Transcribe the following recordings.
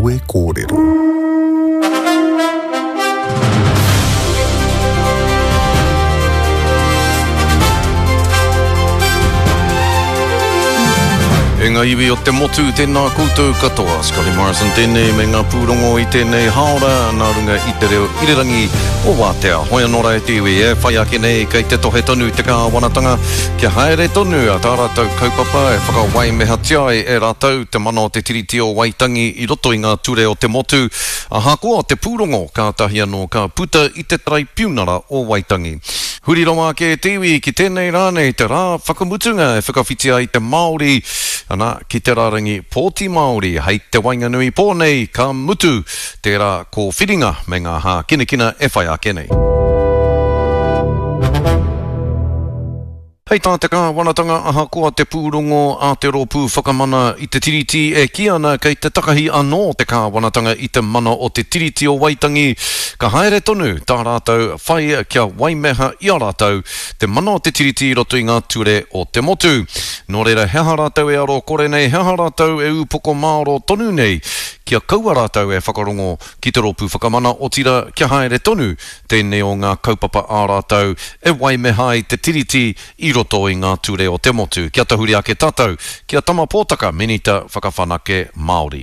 Niue Kōrero. E ngā iwi o te motu tēnā koutou katoa. Scotty Morrison tēnei me ngā pūrongo i tēnei haora nā runga i te reo irirangi o Wātea. Hoi anōra e te iwi whai ake nei kei te tohe tonu te kāwanatanga kia haere tonu a tā rātou kaupapa e whakawai meha tiai e rātou te mana o te tiriti o Waitangi i roto i ngā ture o te motu. A hakoa te pūrongo kātahi anō ka puta i te tarai piunara o Waitangi. Huri ronga ke te iwi ki tēnei rānei te rā whakamutunga e whakawhitia i te Māori ana ki te rārangi Pōti Māori hei te Wainganui pōnei ka mutu tērā ko whiringa me ngā hā kinekina e whai ake nei. Hei tā te kāwanatanga aha koa te pūrongo a te rōpū whakamana i te tiriti e ki ana kei te takahi anō te kāwanatanga i te mana o te tiriti o Waitangi. Ka haere tonu tā rātou whai kia waimeha i a rātou te mana o te tiriti i roto i ngā ture o te motu. Nō reira heha rātou e aro kore nei, heha rātou e upoko māro tonu nei. Kia kaua rātou e whakarongo ki te rōpū whakamana o tira kia haere tonu tēnei o ngā kaupapa a rātou e waimeha i te tiriti i roto i ngā ture o te motu. Kia tahuri ake tātou, kia tama pōtaka menita whakawhanake Māori.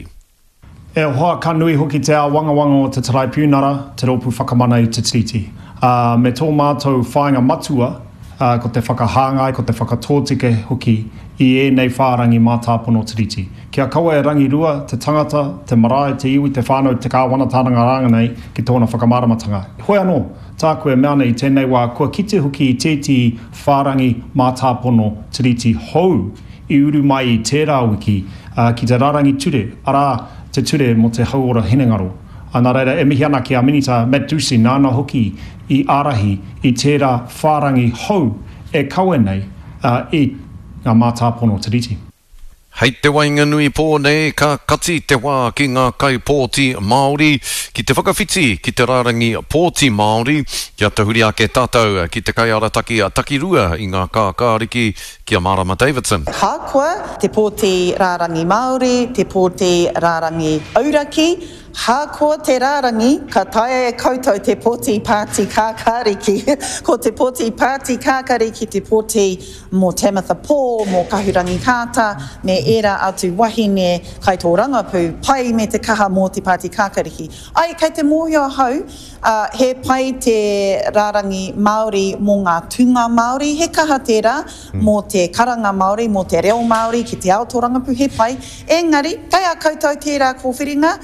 E hoa ka nui hoki te wangawanga o te tarai piunara, te rōpū whakamana i te tiriti. Me tō mātou whāinga matua, ko te whakahāngai, ko te whakatōtike hoki i ēnei whārangi mātāpono tiriti. Kia kaua e rangi rua, te tangata, te marae, te iwi, te whānau, te kāwanatānanga ranga nei ki tōna whakamaramatanga. Hoi anō, tā koe mea nei tēnei wā, kua kite hoki i tēti whārangi mātāpono tiriti hou i uru mai i tērā wiki ki te rārangi ture, arā te ture mo te hauora hinengaro. Nā reira, e mihi ana ki a minita Matt Ducey nāna hoki i ārahi i tērā whārangi hou e kaue nei i ngā mātāpono tiriti. Hei te Wainganui pōnei ka kati te wā ki ngā kai Pōti Māori, ki te whakawhiti ki te rārangi Pōti Māori, kia te huri ake tātou ki te kai arataki a takirua i ngā kākāriki kia Marama Davidson. Hākua, te Pōti rārangi Māori, te Pōti rārangi Auraki, hākua te rārangi, ka tae e koutou te Pōti Pāti Kākāriki, ko te Pōti Pāti Kākāriki, te Pōti mō Tamitha Pō, mō Kahurangi Kāta, me era atu wahine kai tō rangapū, pai me te kaha mō te Pāti Kākāriki. Ai, kei te mōhio hau, he pai te rārangi Māori mō ngā tunga Māori, he kaha tērā mō te karanga Māori, mō te reo Māori, ki te ao rangapū, he pai. Engari, kai a koutou tērā kōwhiringa,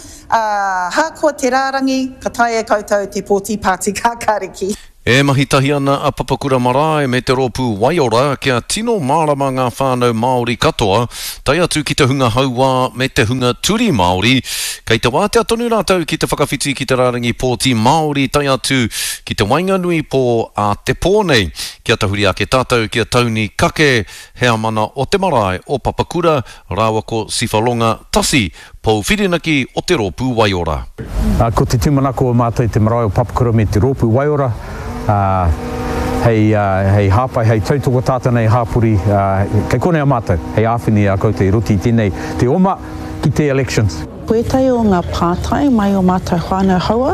hākua te rārangi, ka tae e koutou te Pōti Pāti Kākāriki. E mahitahi ana a Papakura Marae me te rōpū Waiora kia tino mārama ngā whānau Māori katoa, tai atu ki te hunga haua me te hunga turi Māori, kei te wātea tonu rātou ki te whakawhiti ki te rārangi Pōti Māori, tai atu ki te Wainganui pō a te pōnei, kia tahuri ake tātou kia tauni kake hea mana o te marae o Papakura, rāua ko Sifalonga Tasi, pou whirinaki o te rōpū Waiora. Ko te tumanako o mātai te marae o Papakura me te rōpū Waiora, hei hāpai, hei tautoko tātana i hāpuri, kei kone a mātou, hei āwhini a koutou i ruti tēnei te oma ki te elections. Puetai o ngā pātai mai o mātou whānau haua,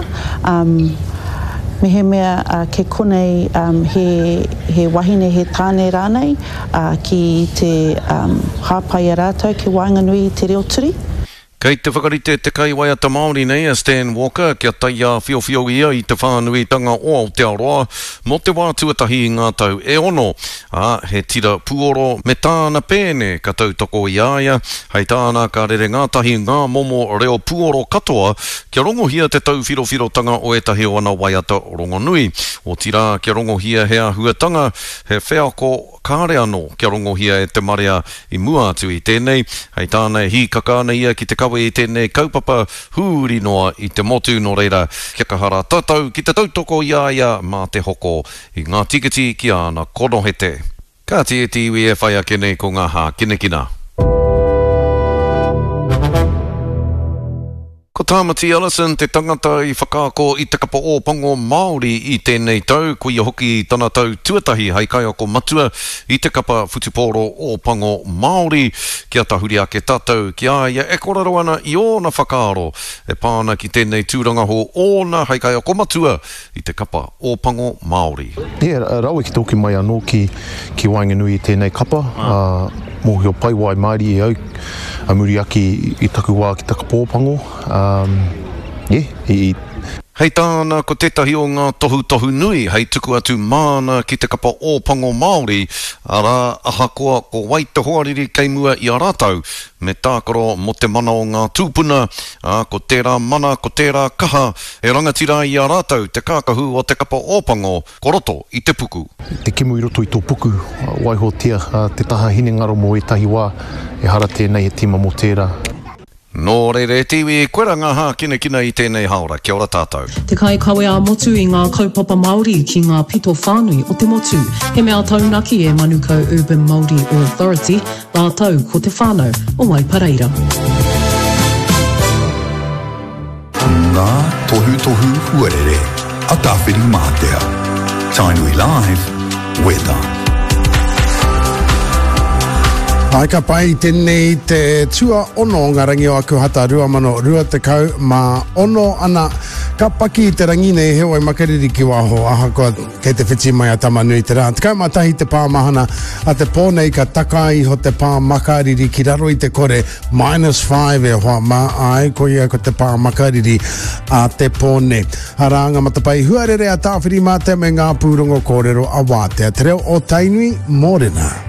mehe mea ke konei he wahine he tāne rānei ki te hāpai a rātou ki Wainganui i te reo turi. Kei te whakarite te kai waiata Māori nei a Stan Walker kia taia whiowhio ia i te whānuitanga o Aotearoa mo te wā tuatahi i ngā tau e ono. He tira puoro me tāna pēne ka tautoko i aia, hei tāna ka rere ngātahi ngā momo reo puoro katoa kia rongohia te tau whirowhirotanga o etahi o ana waiata Rongonui. O tira kia rongohia hea huatanga he wheako kāre anō kia rongohia e te marea i mua atu i tēnei, hei tāna hi kakāna ia ki te kawe i tēnei kaupapa hūri noa i te motu no reira kia kahara tātou ki te tautoko i aia mā te hoko i ngā tikiti ki ana konohete. Ka te iwi e whai ake nei ko ngā hā kinekina. Ko Tamati Ellison, te tangata I whakaako I te kapa o pango Māori I tēnei tau, ko ia hoki tana tau tuatahi hei kai ako matua I te kapa whutupōro o pango Māori, kia tahuri ake tātou, kia ia e koraro ana I ōna whakaaro, e pāna ki tēnei tūranga ho ōna hei kai ako matua I te kapa o pango Māori. Rawe ki toki mai anō ki Wainganui I tēnei kapa, mōhio pai wai Māori E au, a muri aki I taku wā ki taka pōpango. Hei tāna ko tētahi o ngā tohu nui, hei tuku atu māna ki te kapa o pango Māori, ara ahakoa ko waita hoariri kei mua I a rātau, me tākaro mo te mana o ngā tūpuna, ko tērā mana, ko tērā kaha, e rangatira I a rātau, te kākahu o te kapa o pango, koroto I te puku. Te kimu I roto I tō puku, waiho tia, te taha hine ngaro mo e tahi wā, e hara tēnei he tima mo tērā. Nō reire tiwi, koera ngā hā kina I tēnei haora, kia ora tātou. Te kai kawe a motu I ngā kaupapa Māori ki ngā pito whānui o te motu. He mea taunaki e Manukau Urban Māori Authority, ngā tau ko te whānau o Waipareira. Ngā tohu huarere, a tāwhiri mātea. Tainui Live, weather. Ai ka pai tēnei te tua ono ngā rangi o aku hata 2020 ma ono ana ka paki I te rangi nei he wai makariri ki waho aha koa kei te whiti mai a tamanui te rā. Te kai matahi te pāmahana a te pōnei ka taka iho te pāmakariri ki raro I te kore -5 e hoa mā ai ko ia ko te pāmakariri a te pōnei. Haranga matapai huarere a tāwhiri mā te me ngā pūrongo kōrero a wātea. Te reo o Tainui, mōrena.